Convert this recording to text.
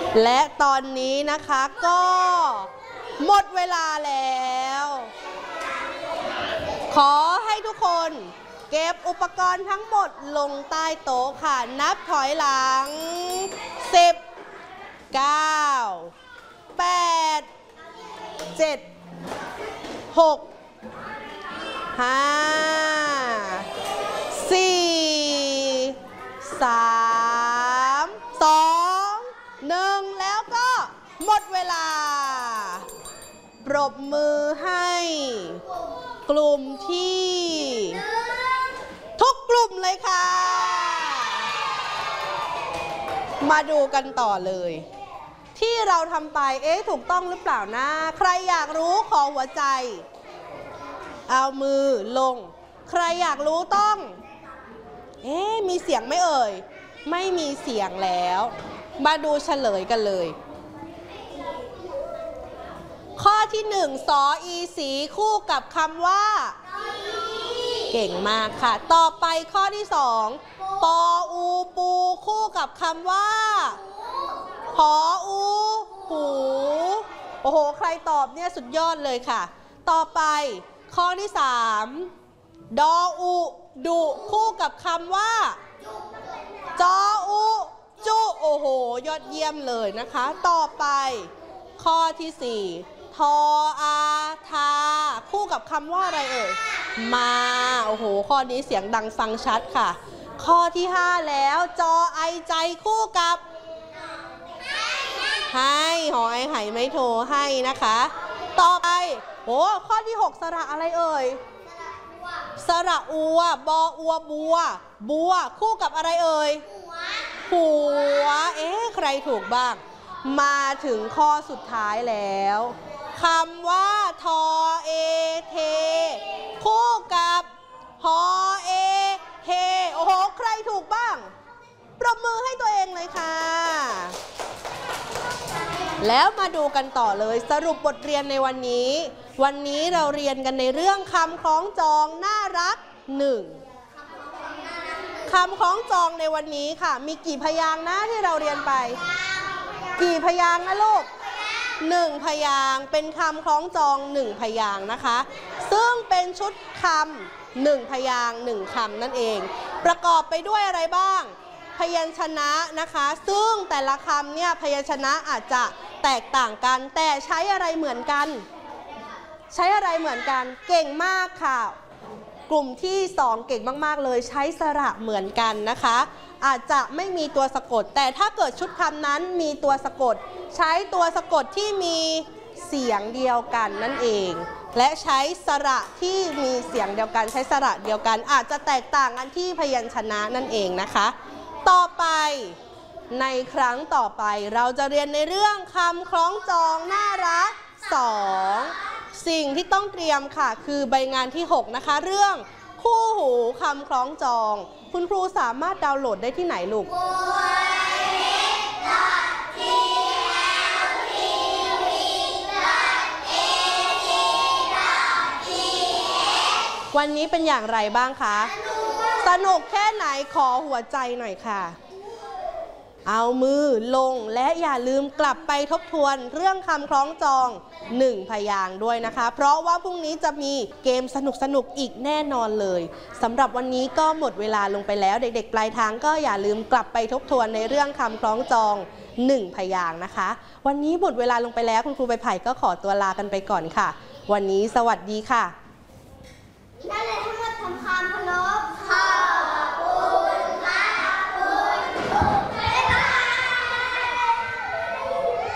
และตอนนี้นะคะก็หมดเวลาแล้ว ขอให้ทุกคนเก็บอุปกรณ์ทั้งหมดลงใต้โต๊ะค่ะนับถอยหลัง10 9 8 7 6 5 4 3 2 1แล้วก็หมดเวลาปรบมือให้กลุ่มที่ทุกกลุ่มเลยค่ะมาดูกันต่อเลยที่เราทำไปถูกต้องหรือเปล่านะใครอยากรู้ขอหัวใจเอามือลงใครอยากรู้ต้องมีเสียงไหมเอ่ยไม่มีเสียงแล้วมาดูเฉลยกันเลยข้อที่1สออีสีคู่กับคำว่าเก่งมากค่ะต่อไปข้อที่2ปออูปูคู่กับคำว่าหออูหูโอ้โหใครตอบเนี่ยสุดยอดเลยค่ะต่อไปข้อที่3ดออูดุคู่กับคำว่าจออูจุโอ้โหยอดเยี่ยมเลยนะคะต่อไปข้อที่4ทออาทาคู่กับคำว่าอะไรเอ่ยมาโอ้โหข้อนี้เสียงดังฟังชัดค่ะข้อที่5แล้วจอไอใจคู่กับให้หอไอไหไม่โทรให้นะคะต่อไปโอ้ข้อที่6สระอะไรเอ่ยสระอัวบออัวบัวบัวคู่กับอะไรเอ่ยหัวใครถูกบ้างมาถึงข้อสุดท้ายแล้วคำว่าทอเอเทคู่กับหอเอเฮโอ้โหใครถูกบ้างปรบมือให้ตัวเองเลยค่ะแล้วมาดูกันต่อเลยสรุปบทเรียนในวันนี้เราเรียนกันในเรื่องคำคล้องจองน่ารัก1คำคล้องจองในวันนี้ค่ะมีกี่พยางค์นะที่เราเรียนไปกี่พยางค์นะลูก1พยางค์เป็นคำคล้องจอง1พยางค์นะคะซึ่งเป็นชุดคำ1พยางค์1คำนั่นเองประกอบไปด้วยอะไรบ้างพยัญชนะนะคะซึ่งแต่ละคำเนี่ยพยัญชนะอาจจะแตกต่างกันแต่ใช้อะไรเหมือนกันเก่งมากค่ะกลุ่มที่2เก่งมากๆเลยใช้สระเหมือนกันนะคะอาจจะไม่มีตัวสะกดแต่ถ้าเกิดชุดคำนั้นมีตัวสะกดใช้ตัวสะกดที่มีเสียงเดียวกันนั่นเองและใช้สระที่มีเสียงเดียวกันใช้สระเดียวกันอาจจะแตกต่างกันที่พยัญชนะนั่นเองนะคะต่อไปในครั้งต่อไปเราจะเรียนในเรื่องคำคล้องจองน่ารัก2สิ่งที่ต้องเตรียมค่ะคือใบงานที่6นะคะเรื่องคู่หูคำคล้องจองคุณครูสามารถดาวน์โหลดได้ที่ไหนลูกวันนี้เป็นอย่างไรบ้างคะสนุกแค่ไหนขอหัวใจหน่อยค่ะเอามือลงและอย่าลืมกลับไปทบทวนเรื่องคำคล้องจอง1พยางค์ด้วยนะคะเพราะว่าพรุ่งนี้จะมีเกมสนุกอีกแน่นอนเลยสำหรับวันนี้ก็หมดเวลาลงไปแล้วเด็กๆปลายทางก็อย่าลืมกลับไปทบทวนในเรื่องคำคล้องจอง1พยางค์นะคะวันนี้หมดเวลาลงไปแล้วคุณครูใบไผ่ก็ขอตัวลากันไปก่อนค่ะวันนี้สวัสดีค่ะได้เลยทั้งหมดทำความเคารพ